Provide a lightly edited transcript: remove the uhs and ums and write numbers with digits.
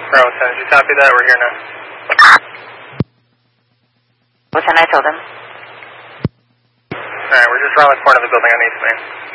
Bravo 10, did you copy that? We're here now. Bravo 10, I told him. Alright, we're just around the corner of the building on East Main.